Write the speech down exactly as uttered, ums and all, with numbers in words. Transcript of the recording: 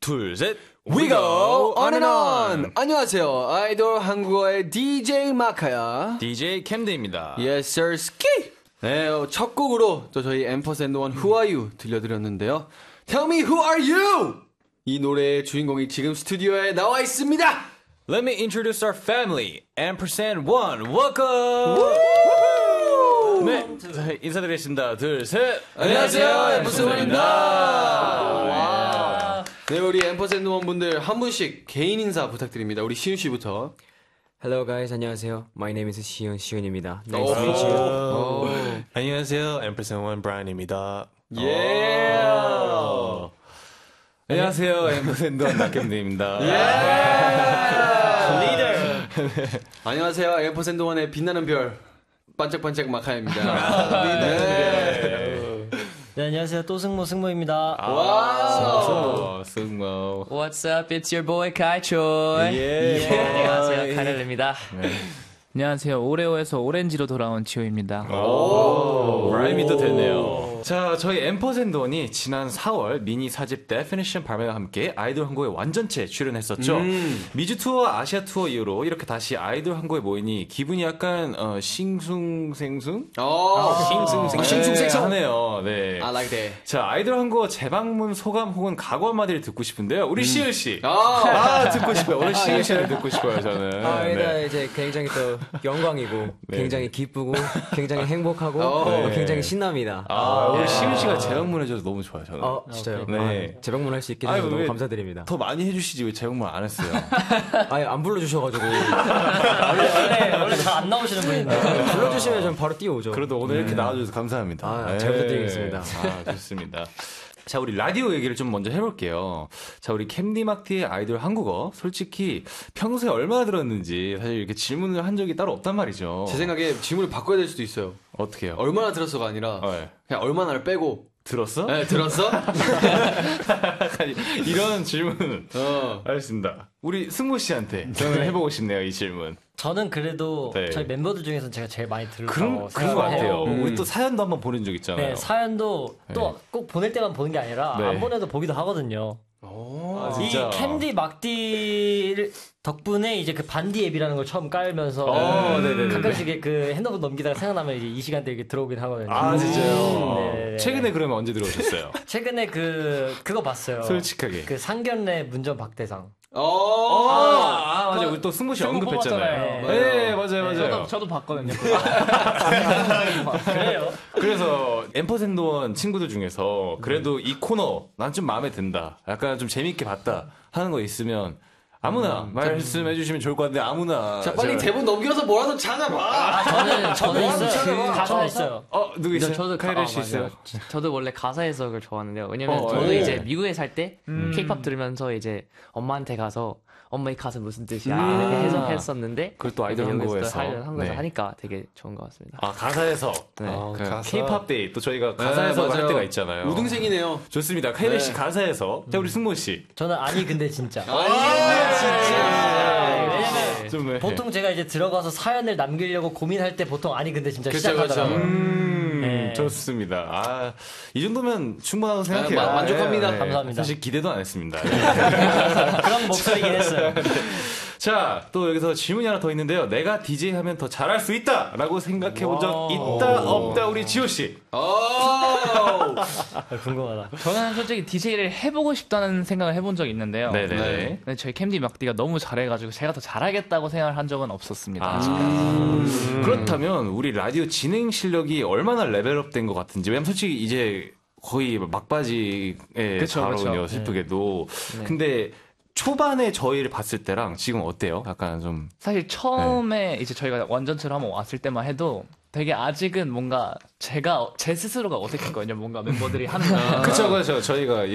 둘, 셋. We go on and on. 안녕하세요. 아이돌 한국어의 디제이 마카야. 디제이 캠드입니다. Yes, sir. ski. 네, 첫 곡으로 또 저희 앰퍼센드 원 Who Are You 들려드렸는데요. Tell me who are you? 이 노래의 주인공이 지금 스튜디오에 나와 있습니다. Let me introduce our family. Ampersand one, welcome. 네, 자, 인사드리겠습니다. 둘, 셋. 안녕하세요, 앰퍼센드 원입니다. 네, 우리 앰퍼센드 원 분들 한 분씩 개인 인사 부탁드립니다. 우리 시윤 씨부터. Hello guys, 안녕하세요. My name is 시윤, 시윤입니다. Nice to meet you. 안녕하세요, 앰퍼센드 원 브라이언입니다. 예. 안녕하세요, 앰퍼센드 원 낙캠드입니다. 예. 리더. 안녕하세요, 앰퍼센드 원의 빛나는 별 반짝반짝 마카입니다. 네. 네, 안녕하세요. 또 승모 승모입니다. 와, 승모. What's up? It's your boy 카이초이. 예. 예. 안녕하세요. 카렐입니다. 네. 안녕하세요. 오레오에서 오렌지로 돌아온 지호입니다. 오, 라임이 또 되네요. 자, 저희 앰퍼센드 원이 지난 사월 미니 사집 Definition 발매와 함께 아이돌 한국에 완전체 출연했었죠. 음. 미주 투어, 아시아 투어 이후로 이렇게 다시 아이돌 한국에 모이니 기분이 약간 어, 싱숭생숭? 어, 싱숭생숭. 싱숭생숭 하네요. 네. I like that. 자, 아이돌 한국어 재방문 소감 혹은 각오 한마디를 듣고 싶은데요. 우리 음. 시은 씨. 아, 아 듣고 싶어요. 오늘 시은 씨를 듣고 싶어요, 저는. 아, 일단 네. 이제 굉장히 또 영광이고, 네. 굉장히 기쁘고, 굉장히 행복하고, 네. 굉장히 신납니다. 아, 우리 네. 시은 씨가 재방문해줘서 너무 좋아요, 저는. 어, 진짜요? 네. 아, 재방문 할 수 있게 돼서 너무 감사드립니다. 더 많이 해주시지 왜 재방문 안 했어요? 아예 안 불러주셔가지고. 원래, 원래 잘 안 나오시는 분인데. 불러주시면 전 바로 뛰어오죠. 그래도 오늘 이렇게 나와주셔서 감사합니다. 아, 잘 부탁드리겠습니다. 아, 좋습니다. 자, 우리 라디오 얘기를 좀 먼저 해볼게요. 자, 우리 캔디마크의 아이돌 한국어. 솔직히 평소에 얼마나 들었는지 사실 이렇게 질문을 한 적이 따로 없단 말이죠. 제 생각에 질문을 바꿔야 될 수도 있어요. 어떻게 해요? 얼마나 들었어가 아니라 네. 그냥 얼마나를 빼고 들었어? 네, 들었어? 이런 질문. 어. 알겠습니다. 우리 승모 씨한테 저는 해보고 싶네요, 이 질문. 저는 그래도 네. 저희 멤버들 중에서는 제가 제일 많이 들을 그런, 거라고 그런 것 같아요. 생각해요. 음. 우리 또 사연도 한번 보낸 적 있잖아요. 네, 사연도 또 꼭 보낼 때만 보는 게 아니라 네. 안 보내도 보기도 하거든요. 아, 이 진짜. 캔디 막디 덕분에 이제 그 반디 앱이라는 걸 처음 깔면서 어, 네네네. 가끔씩 그 핸드폰 넘기다가 생각나면 이제 이 시간대 이렇게 들어오긴 하거든요. 아, 진짜요? 네네네. 최근에 그러면 언제 들어오셨어요? 최근에 그 그거 봤어요. 솔직하게. 그 상견례 문전 박대상. 어. 아, 아, 맞아요. 우리 또 승모 씨 승모 언급했잖아요. 뽑았잖아요. 네, 맞아요, 맞아요. 저도, 저도 봤거든요. 그래요? 그래서 앰퍼센드 원 친구들 중에서 그래도 이 코너 난 좀 마음에 든다. 약간 좀 재밌게 봤다 하는 거 있으면 아무나 음, 말씀해 주시면 좋을 것 같은데 아무나. 자, 빨리 제가... 대본 넘겨서 뭐라도 찾아봐. 아, 저는 저는 뭐라도 있어요. 찾아봐. 그 가사 있어요. 어, 누구 있어요? 저도 카이레 아, 씨 있어요? 맞아요. 저도 원래 가사 해석을 좋아하는데요. 왜냐면 어, 저도 예. 이제 미국에 살 때 음. K-팝 들으면서 이제 엄마한테 가서 엄마 이 가사 무슨 뜻이야 음. 이렇게 해석했었는데 그걸 또 아이돌 이제 여기서 한국어에서. 또 하려- 한국에서 네. 하니까 되게 좋은 것 같습니다. 아, 가사에서. 네. 어, 그 가사. K-팝 데이 또 저희가 네, 가사에서 할 맞아요. 때가 있잖아요. 우등생이네요. 좋습니다. 카이레 씨 네. 가사에서. 자, 우리 승모 씨. 저는 아니 근데 진짜. 아, 진짜. 왜냐면 좀 왜? 보통 제가 이제 들어가서 사연을 남기려고 고민할 때 보통 아니 근데 진짜 그쵸, 시작하더라고요. 그쵸. 음, 네. 좋습니다. 아, 이 정도면 충분하다고 생각해요. 아, 마- 만족합니다. 감사합니다. 사실 기대도 안 했습니다. 그런 목소리긴 했어요. 자, 또 여기서 질문이 하나 더 있는데요. 내가 디제이 하면 더 잘할 수 있다! 라고 생각해 본 적 있다, 없다, 우리 지호씨. 어. 궁금하다. 저는 솔직히 디제이를 해보고 싶다는 생각을 해본 적이 있는데요. 네네. 네. 근데 저희 캠디 막디가 너무 잘해가지고 제가 더 잘하겠다고 생각을 한 적은 없었습니다. 아, 아직까지. 음. 그렇다면 우리 라디오 진행 실력이 얼마나 레벨업 된 것 같은지. 왜냐면 솔직히 이제 거의 막바지에 그쵸, 가거든요, 그쵸. 슬프게도. 근데 초반에 저희를 봤을 때랑 지금 어때요? 약간 좀. 사실 처음에 이제 저희가 완전체로 한번 왔을 때만 해도 되게 아직은 뭔가 제가 제 스스로가 어색했거든요. 뭔가 멤버들이 하는 거. 그쵸, 그쵸. 저희가